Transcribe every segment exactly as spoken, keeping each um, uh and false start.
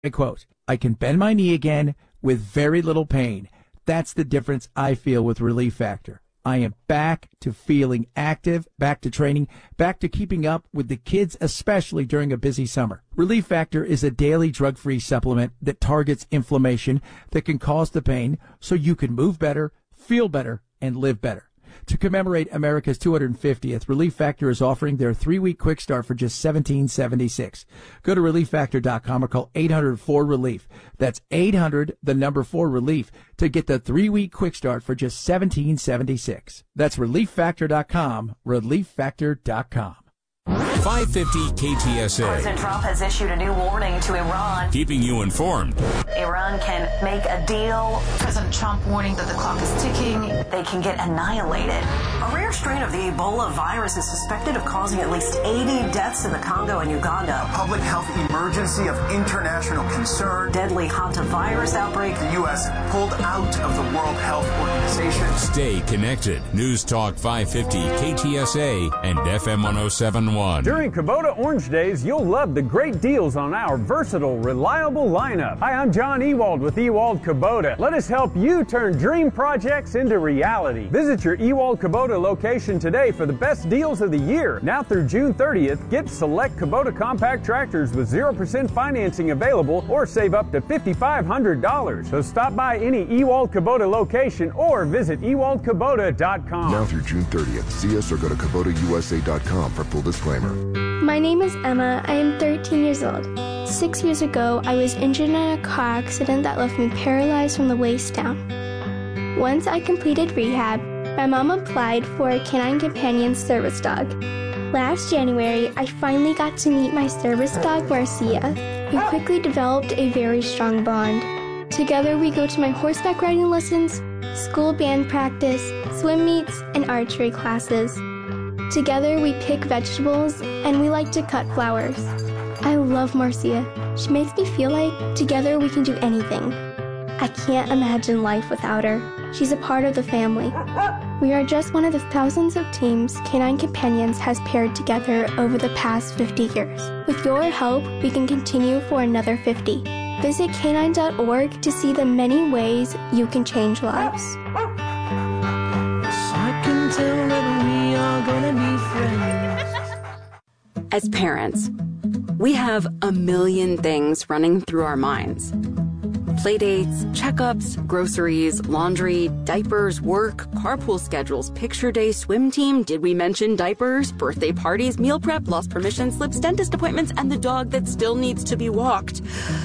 I quote, "I can bend my knee again with very little pain. That's the difference I feel with Relief Factor. I am back to feeling active, back to training, back to keeping up with the kids, especially during a busy summer. Relief Factor is a daily drug-free supplement that targets inflammation that can cause the pain so you can move better, feel better, and live better." To commemorate America's two hundred fiftieth, Relief Factor is offering their three-week quick start for just seventeen seventy-six. Go to relief factor dot com or call eight hundred four relief. That's eight hundred, the number four relief, to get the three-week quick start for just seventeen seventy-six. That's relief factor dot com, relief factor dot com. five fifty K T S A. President Trump has issued a new warning to Iran. Keeping you informed. Iran can make a deal. President Trump warning that the clock is ticking. They can get annihilated. A rare strain of the Ebola virus is suspected of causing at least eighty deaths in the Congo and Uganda. A public health emergency of international concern. Deadly hantavirus outbreak. The U S pulled out of the World Health Organization. Stay connected. News Talk five fifty K T S A and F M one oh seven point one. During Kubota Orange Days, you'll love the great deals on our versatile, reliable lineup. Hi, I'm John Ewald with Ewald Kubota. Let us help you turn dream projects into reality. Visit your Ewald Kubota location today for the best deals of the year. Now through June thirtieth, get select Kubota compact tractors with zero percent financing available or save up to five thousand five hundred dollars. So stop by any Ewald Kubota location or visit ewald kubota dot com. Now through June thirtieth, see us or go to kubota u s a dot com for full disclaimer. My name is Emma. I am thirteen years old. Six years ago, I was injured in a car accident that left me paralyzed from the waist down. Once I completed rehab, my mom applied for a Canine Companion service dog. Last January, I finally got to meet my service dog, Marcia. We quickly developed a very strong bond. Together, we go to my horseback riding lessons, school band practice, swim meets, and archery classes. Together, we pick vegetables, and we like to cut flowers. I love Marcia. She makes me feel like together we can do anything. I can't imagine life without her. She's a part of the family. We are just one of the thousands of teams Canine Companions has paired together over the past fifty years. With your help, we can continue for another fifty. Visit canine dot org to see the many ways you can change lives. I can tell that we are gonna be friends. As parents, we have a million things running through our minds. Playdates, checkups, groceries, laundry, diapers, work, carpool schedules, picture day, swim team, did we mention diapers, birthday parties, meal prep, lost permission slips, dentist appointments, and the dog that still needs to be walked.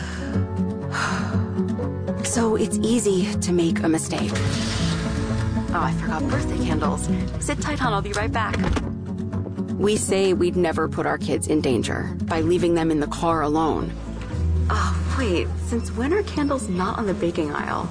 So it's easy to make a mistake. Oh, I forgot birthday candles. Sit tight, hon, I'll be right back. We say we'd never put our kids in danger by leaving them in the car alone. Oh, wait, since when are candles not on the baking aisle?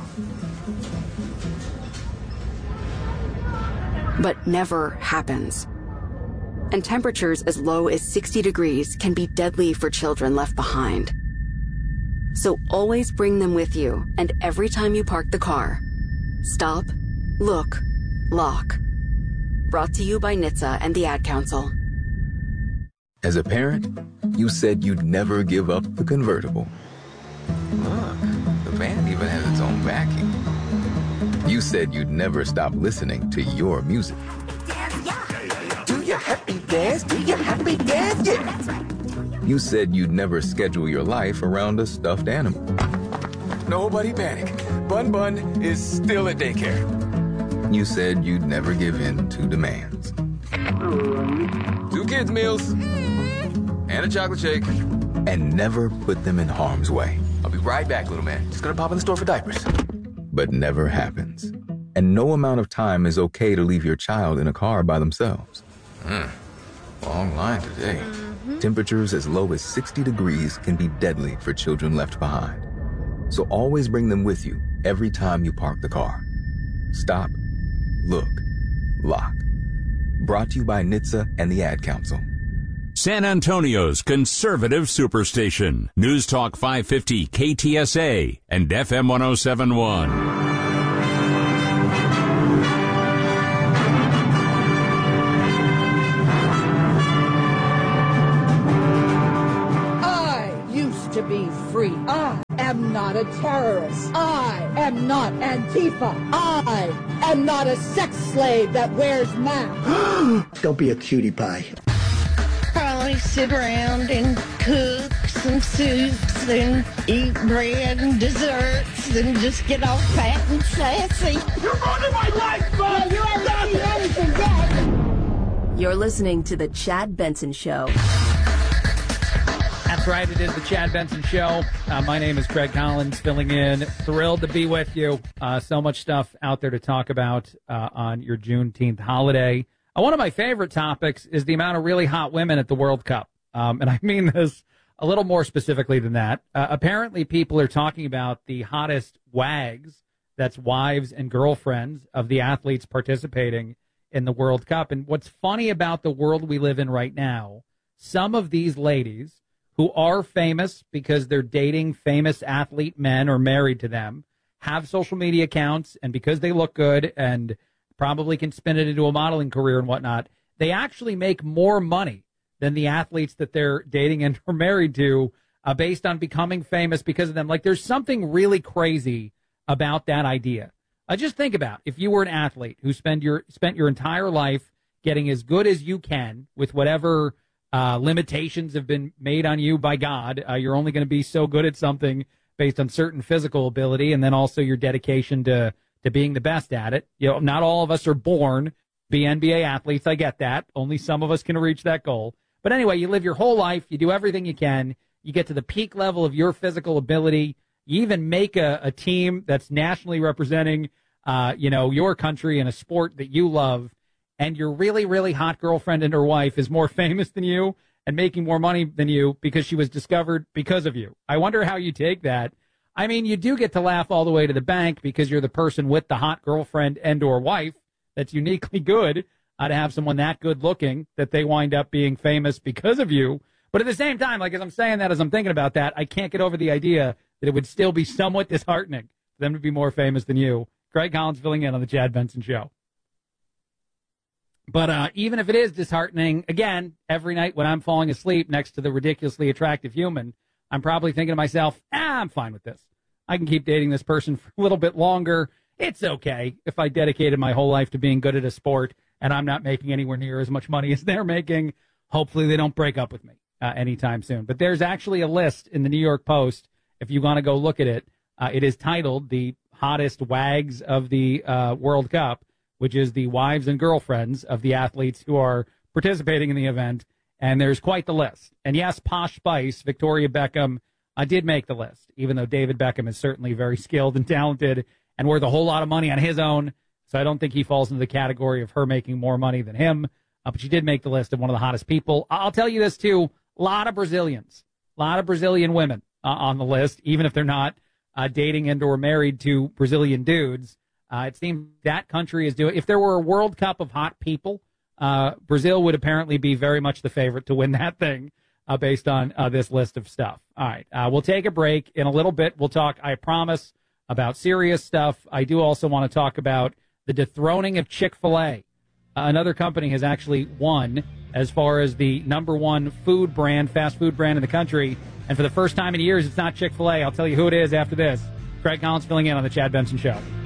But never happens. And temperatures as low as sixty degrees can be deadly for children left behind. So always bring them with you, and every time you park the car, stop, look, lock. Brought to you by N H T S A and the Ad Council. As a parent, you said you'd never give up the convertible. Look, the band even has its own backing. You said you'd never stop listening to your music. Do your happy dance, do your happy dance, yeah. You said you'd never schedule your life around a stuffed animal. Nobody panic. Bun Bun is still at daycare. You said you'd never give in to demands. Two kids' meals and a chocolate shake. And never put them in harm's way. I'll be right back, little man. Just gonna pop in the store for diapers. But never happens. And no amount of time is okay to leave your child in a car by themselves. Hmm. Long line today. Mm-hmm. Temperatures as low as sixty degrees can be deadly for children left behind. So always bring them with you every time you park the car. Stop, look, lock. Brought to you by N H T S A and the Ad Council. San Antonio's conservative superstation. News Talk five fifty K T S A and F M one oh seven point one. I used to be free. I am not a terrorist. I am not Antifa. I am not a sex slave that wears masks. Don't be a cutie pie. Probably sit around and cook some soups and eat bread and desserts and just get all fat and sassy. You're ruining my life, bud! Yeah, you haven't seen anything yet. You're listening to The Chad Benson Show. That's right, it is The Chad Benson Show. Uh, my name is Craig Collins, filling in. Thrilled to be with you. Uh, so much stuff out there to talk about uh, on your Juneteenth holiday. Uh, one of my favorite topics is the amount of really hot women at the World Cup. Um, and I mean this a little more specifically than that. Uh, apparently, people are talking about the hottest wags, that's wives and girlfriends of the athletes participating in the World Cup. And what's funny about the world we live in right now, some of these ladies who are famous because they're dating famous athlete men or married to them, have social media accounts, and because they look good and probably can spin it into a modeling career and whatnot, they actually make more money than the athletes that they're dating and are married to uh, based on becoming famous because of them. Like, there's something really crazy about that idea. Uh, just think about if you were an athlete who spent your spent your entire life getting as good as you can with whatever uh, limitations have been made on you by God. Uh, you're only going to be so good at something based on certain physical ability, and then also your dedication to to being the best at it. You know, not all of us are born to be N B A athletes. I get that. Only some of us can reach that goal. But anyway, you live your whole life. You do everything you can. You get to the peak level of your physical ability. You even make a, a team that's nationally representing, uh, you know, your country in a sport that you love. And your really, really hot girlfriend and her wife is more famous than you and making more money than you because she was discovered because of you. I wonder how you take that. I mean, you do get to laugh all the way to the bank because you're the person with the hot girlfriend and or wife that's uniquely good uh, to have someone that good looking that they wind up being famous because of you. But at the same time, like as I'm saying that, as I'm thinking about that, I can't get over the idea that it would still be somewhat disheartening for them to be more famous than you. Craig Collins filling in on the Chad Benson Show. But uh, even if it is disheartening, again, every night when I'm falling asleep next to the ridiculously attractive human, I'm probably thinking to myself, ah, I'm fine with this. I can keep dating this person for a little bit longer. It's okay if I dedicated my whole life to being good at a sport and I'm not making anywhere near as much money as they're making. Hopefully they don't break up with me uh, anytime soon. But there's actually a list in the New York Post, if you want to go look at it. Uh, it is titled The Hottest Wags of the uh, World Cup, which is the wives and girlfriends of the athletes who are participating in the event. And there's quite the list. And yes, Posh Spice, Victoria Beckham, I did make the list, even though David Beckham is certainly very skilled and talented and worth a whole lot of money on his own. So I don't think he falls into the category of her making more money than him. Uh, but she did make the list of one of the hottest people. I'll tell you this, too. A lot of Brazilians, a lot of Brazilian women uh, on the list, even if they're not uh, dating and or married to Brazilian dudes. Uh, it seems that country is doing, if there were a World Cup of hot people, uh, Brazil would apparently be very much the favorite to win that thing uh, based on uh, this list of stuff. All right, uh, we'll take a break. In a little bit, we'll talk, I promise, about serious stuff. I do also want to talk about the dethroning of Chick-fil-A. Uh, another company has actually won as far as the number one food brand, fast food brand in the country. And for the first time in years, it's not Chick-fil-A. I'll tell you who it is after this. Craig Collins filling in on the Chad Benson Show.